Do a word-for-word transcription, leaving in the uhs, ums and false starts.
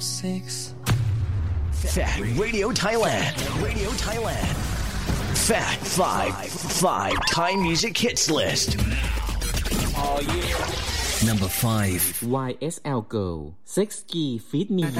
Six. Fat Radio Thailand. Radio Thailand. Fat Five Five Thai Music Hits List. Oh yeah. Number five. วาย เอส แอล Girl Sex Key Feed Me